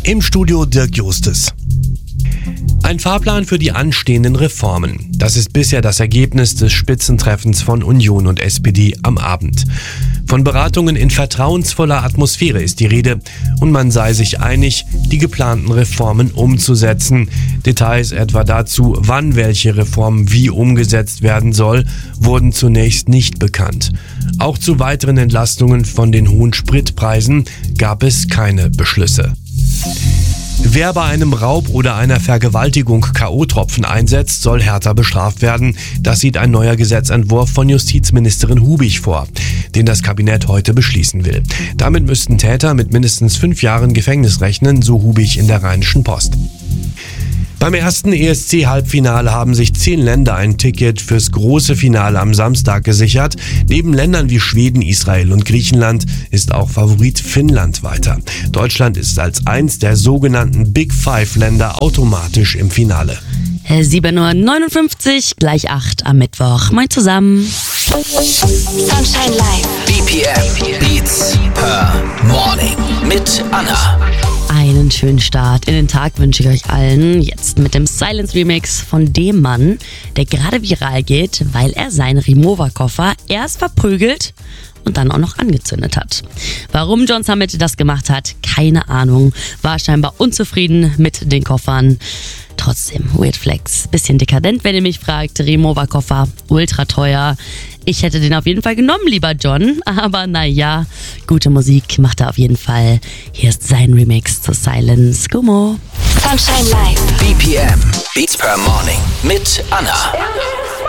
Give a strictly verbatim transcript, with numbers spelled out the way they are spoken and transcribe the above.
Im Studio Dirk Justes. Ein Fahrplan für die anstehenden Reformen. Das ist bisher das Ergebnis des Spitzentreffens von Union und S P D am Abend. Von Beratungen in vertrauensvoller Atmosphäre ist die Rede und man sei sich einig, die geplanten Reformen umzusetzen. Details etwa dazu, wann welche Reform wie umgesetzt werden soll, wurden zunächst nicht bekannt. Auch zu weiteren Entlastungen von den hohen Spritpreisen gab es keine Beschlüsse. Wer bei einem Raub oder einer Vergewaltigung K O-Tropfen einsetzt, soll härter bestraft werden. Das sieht ein neuer Gesetzentwurf von Justizministerin Hubig vor, den das Kabinett heute beschließen will. Damit müssten Täter mit mindestens fünf Jahren Gefängnis rechnen, so Hubig in der Rheinischen Post. Beim ersten E S C-Halbfinale haben sich zehn Länder ein Ticket fürs große Finale am Samstag gesichert. Neben Ländern wie Schweden, Israel und Griechenland ist auch Favorit Finnland weiter. Deutschland ist als eins der sogenannten Big Five-Länder automatisch im Finale. sieben Uhr neunundfünfzig, gleich acht am Mittwoch. Moin zusammen. Sunshine Live. B P M Beats per Morning mit Anna. Einen schönen Start in den Tag wünsche ich euch allen. Jetzt mit dem Silence Remix von dem Mann, der gerade viral geht, weil er seinen Remover-Koffer erst verprügelt und dann auch noch angezündet hat. Warum John Summit das gemacht hat, keine Ahnung. War scheinbar unzufrieden mit den Koffern. Trotzdem, Weird Flex. Bisschen dekadent, wenn ihr mich fragt. Remover-Koffer, ultra teuer. Ich hätte den auf jeden Fall genommen, lieber John. Aber naja, gute Musik macht er auf jeden Fall. Hier ist sein Remix zu Silence. Gummo. Sunshine Live. B P M Beats per Morning mit Anna.